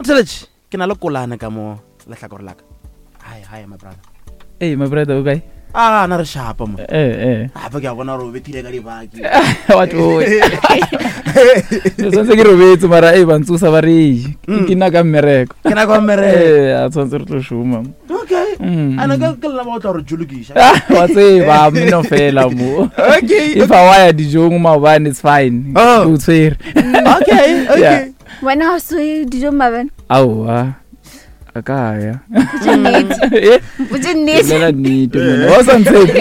Motheletši ke na le kolana ka mo lehlakore la ka. Hi my brother. Hey my brother, okay? Na re shapa mo. Fa ke a bona re o betile ka dibaki. What o? Sonse ke robetse mara ba ntsusa ba re ke na ka mmereko. Ke na ka mmereko. A tsantse re tlo shuma. Okay. Ana ke la ba tla re julukisha. Wa tseba mno fela mo. Okay. If I wire dijong maobane it's fine. O tsere. Okay. Wena o se dijo mabane. Awa. Akaya. Bujinit. Lela nito mona. Wasantse.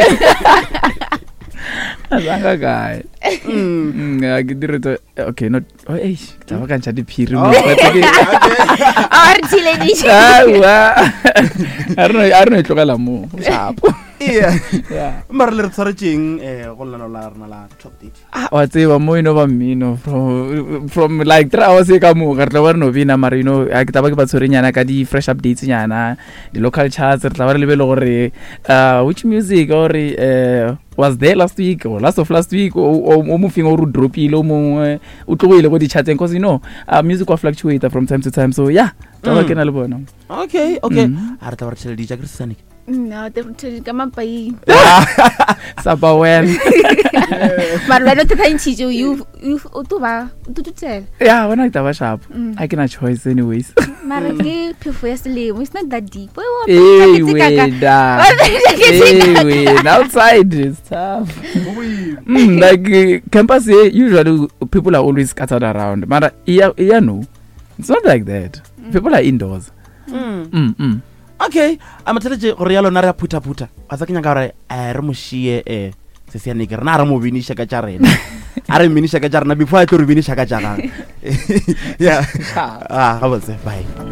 Azanga guy. Ke dire okay not taba ka ntša diphiri mo. Artile di. Awa. Arno tlogela mo. Shapo. Yeah. Mara le tshwaretseng go lana la rena la top date. Wa tseba mo ino ba mmino from like 3 hours ka mo ka tla ba no bina mara ke taba ke ba tshwerenyana ka di fresh updates nyana di local charts re tla ba re lebelo gore which music or was there last week or last week o mo finga o dropile o mongwe o tlogile go di charteng cause music will fluctuate from time to time so yeah taba ke na le bona. Okay a re tla re tshele di ja Christianic. No, te kama pai. Sapa when. Mara no te thanchijo you to tell. Yeah, when I taba sharp. I cannot choice anyways. Mara ke phefo ya selemo it's not that deep. Outside is tough. Like campus usually people are always scattered around. Mara no. It's not like that. People are indoors. Okay, Motheletši gore ya lona re a phuta a sa ke nyaka gore re mošie Sesianeke re na re mo binisha ka tša rena a re binisha ka tša rena before a tlo re binisha ka tša gagwe. Yeah. Ga botse bye.